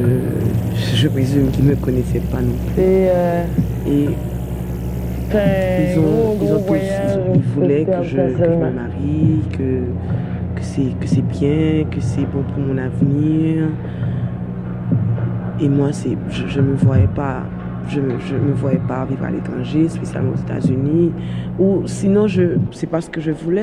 je présume qu'ils ne me connaissaient pas non plus. Et ils voulaient que je me marie, que c'est bien, que c'est bon pour mon avenir. Et moi, je me voyais pas, je me voyais pas vivre à l'étranger, spécialement aux États-Unis. Ou sinon, c'est pas ce que je voulais.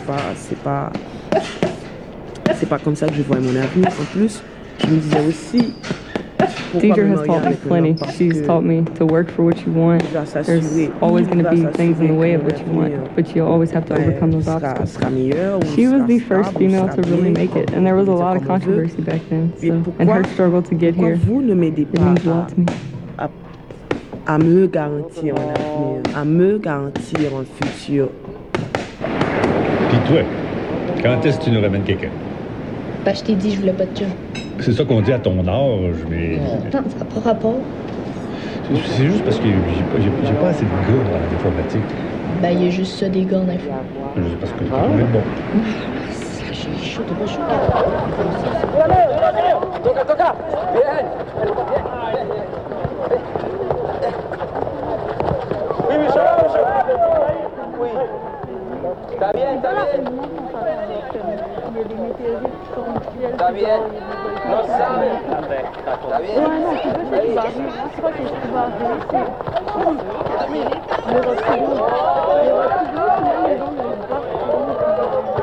C'est pas comme ça que je voyais mon avenir. En plus, je me disais aussi. Deidre has taught me plenty. She's taught me to work for what you want. There's always going to be things in the way of what you want, but you always have to overcome those obstacles. She was the first female to really make it, and there was a lot of controversy back then. So, and her struggle to get here, it means a lot to me. À me garantir un avenir, à me garantir un futur. Puis toi, quand est-ce que tu nous ramènes quelqu'un? Je t'ai dit, je voulais pas de job. C'est ça qu'on dit à ton âge, mais... Attends, ça n'a pas rapport. C'est juste parce que j'ai pas assez de gars en informatique. Il y a juste ça des gars en info. C'est parce que t'es pas bon. J'ai chaud, t'es pas chaud. Toca! Bien! Oui, monsieur. Oui. Está bien. Está bien. No sabe. Está bien. Je crois que ce qui va arriver, c'est le refus.